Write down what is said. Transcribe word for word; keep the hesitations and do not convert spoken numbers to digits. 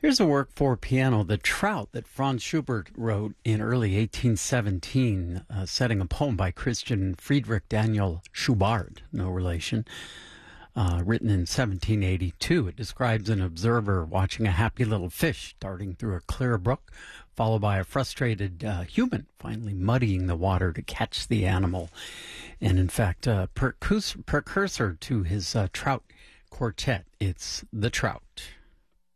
Here's a work for piano, The Trout, that Franz Schubert wrote in early eighteen seventeen, uh, setting a poem by Christian Friedrich Daniel Schubart, no relation, uh, written in seventeen eighty-two. It describes an observer watching a happy little fish darting through a clear brook, followed by a frustrated uh, human finally muddying the water to catch the animal. And in fact, a precursor, precursor to his uh, Trout quartet, it's The Trout.